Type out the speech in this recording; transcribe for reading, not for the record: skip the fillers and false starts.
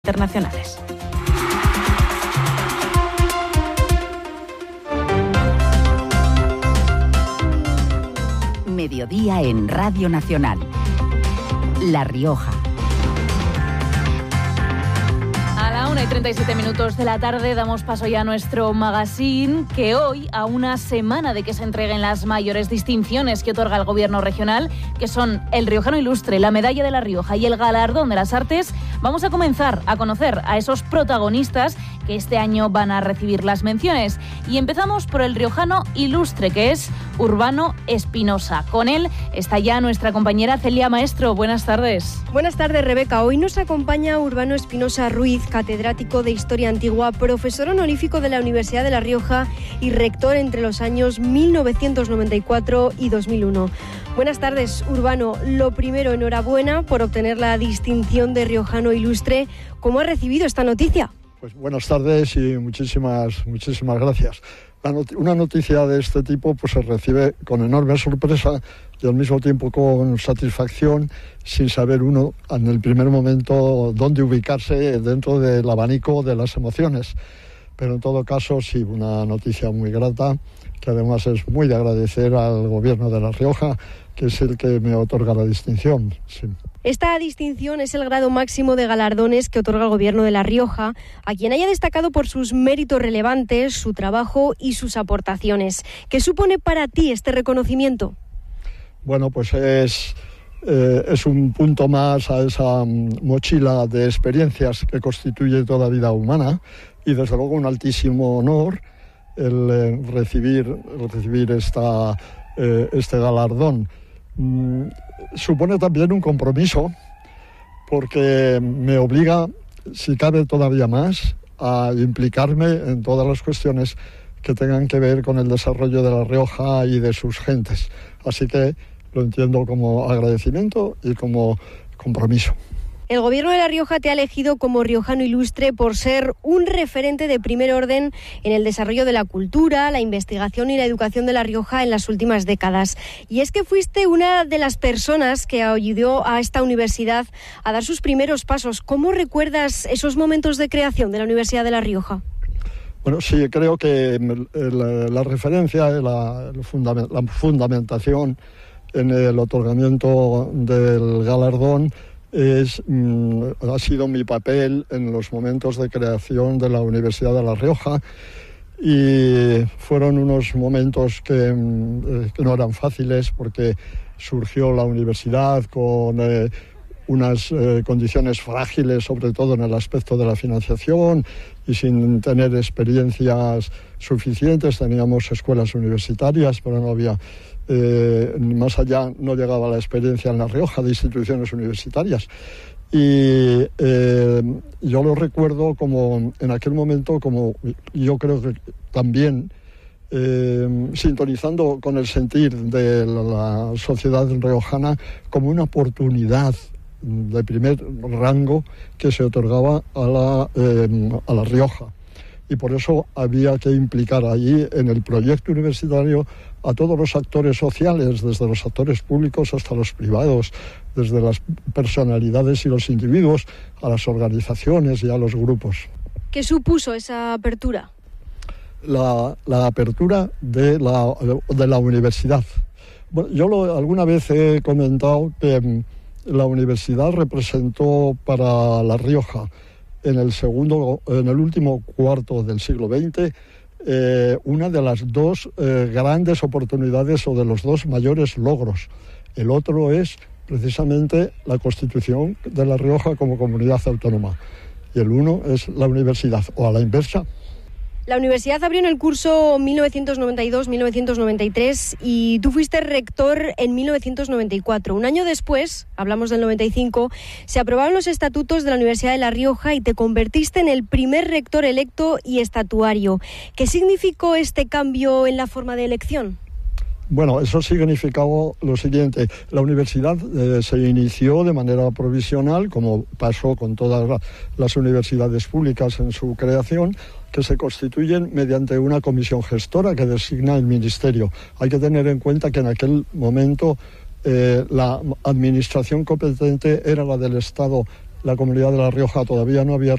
internacionales. Mediodía en Radio Nacional. La Rioja. A la 1:37 de la tarde damos paso ya a nuestro magazine, que hoy, a una semana de que se entreguen las mayores distinciones que otorga el Gobierno regional, que son el Riojano Ilustre, la Medalla de La Rioja y el Galardón de las Artes, vamos a comenzar a conocer a esos protagonistas que este año van a recibir las menciones. Y empezamos por el Riojano Ilustre, que es Urbano Espinosa. Con él está ya nuestra compañera Celia Maestro. Buenas tardes. Buenas tardes, Rebeca. Hoy nos acompaña Urbano Espinosa Ruiz, catedrático de Historia Antigua, profesor honorífico de la Universidad de La Rioja y rector entre los años 1994 y 2001. Buenas tardes, Urbano. Lo primero, enhorabuena por obtener la distinción de Riojano Ilustre. ¿Cómo ha recibido esta noticia? Pues buenas tardes y muchísimas gracias. Una noticia de este tipo pues se recibe con enorme sorpresa y al mismo tiempo con satisfacción, sin saber uno en el primer momento dónde ubicarse dentro del abanico de las emociones. Pero en todo caso sí, una noticia muy grata, que además es muy de agradecer al Gobierno de La Rioja, que es el que me otorga la distinción. Sí. Esta distinción es el grado máximo de galardones que otorga el Gobierno de La Rioja a quien haya destacado por sus méritos relevantes, su trabajo y sus aportaciones. ¿Qué supone para ti este reconocimiento? Bueno, pues es un punto más a esa mochila de experiencias que constituye toda vida humana y desde luego un altísimo honor el recibir este galardón. Supone también un compromiso porque me obliga, si cabe todavía más, a implicarme en todas las cuestiones que tengan que ver con el desarrollo de La Rioja y de sus gentes. Así que lo entiendo como agradecimiento y como compromiso. El Gobierno de La Rioja te ha elegido como riojano ilustre por ser un referente de primer orden en el desarrollo de la cultura, la investigación y la educación de La Rioja en las últimas décadas. Y es que fuiste una de las personas que ayudó a esta universidad a dar sus primeros pasos. ¿Cómo recuerdas esos momentos de creación de la Universidad de La Rioja? Bueno, sí, creo que la referencia, la fundamentación en el otorgamiento del galardón ha sido mi papel en los momentos de creación de la Universidad de La Rioja, y fueron unos momentos que no eran fáciles porque surgió la universidad con unas condiciones frágiles, sobre todo en el aspecto de la financiación, y sin tener experiencias suficientes. Teníamos escuelas universitarias, pero no había más allá, no llegaba la experiencia en La Rioja de instituciones universitarias. Y yo lo recuerdo como en aquel momento, como yo creo que también sintonizando con el sentir de la sociedad riojana, como una oportunidad de primer rango que se otorgaba a La Rioja. Y por eso había que implicar allí en el proyecto universitario a todos los actores sociales, desde los actores públicos hasta los privados, desde las personalidades y los individuos a las organizaciones y a los grupos. ¿Qué supuso esa apertura? La apertura de la universidad. Bueno, yo alguna vez he comentado que la universidad representó para La Rioja en el último cuarto del siglo XX una de las dos grandes oportunidades o de los dos mayores logros. El otro es precisamente la constitución de La Rioja como comunidad autónoma, y el uno es la universidad, o a la inversa. La universidad abrió en el curso 1992-1993 y tú fuiste rector en 1994. Un año después, hablamos del 95, se aprobaron los estatutos de la Universidad de La Rioja y te convertiste en el primer rector electo y estatuario. ¿Qué significó este cambio en la forma de elección? Bueno, eso significaba lo siguiente. La universidad se inició de manera provisional, como pasó con todas las universidades públicas en su creación, que se constituyen mediante una comisión gestora que designa el Ministerio. Hay que tener en cuenta que en aquel momento la administración competente era la del Estado la Comunidad de La Rioja todavía no había